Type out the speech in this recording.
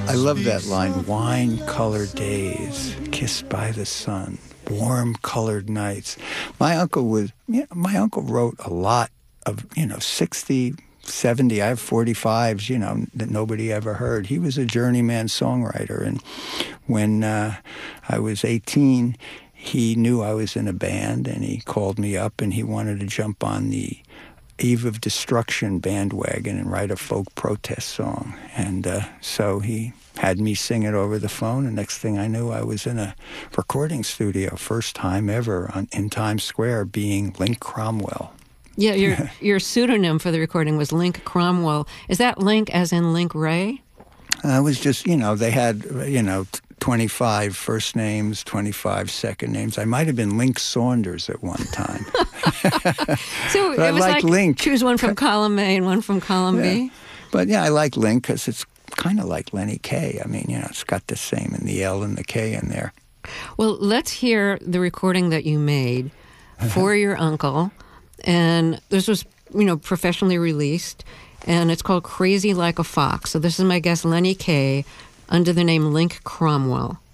I love that line, wine-colored days, kissed by the sun, warm-colored nights. My uncle wrote a lot of, 60, 70, I have 45s, that nobody ever heard. He was a journeyman songwriter, and when I was 18, he knew I was in a band, and he called me up, and he wanted to jump on the Eve of Destruction bandwagon and write a folk protest song. And so he had me sing it over the phone, and next thing I knew, I was in a recording studio, first time ever in Times Square, being Link Cromwell. Yeah, your pseudonym for the recording was Link Cromwell. Is that Link as in Link Wray? It was just, they had, 25 first names, 25 second names. I might have been Link Saunders at one time. So it was like Link. Choose one from column A and one from column B? But yeah, I like Link because it's kind of like Lenny Kaye. I mean, it's got the same in the L and the K in there. Well, let's hear the recording that you made for your uncle. And this was, professionally released. And it's called Crazy Like a Fox. So this is my guest, Lenny Kaye, under the name Link Cromwell.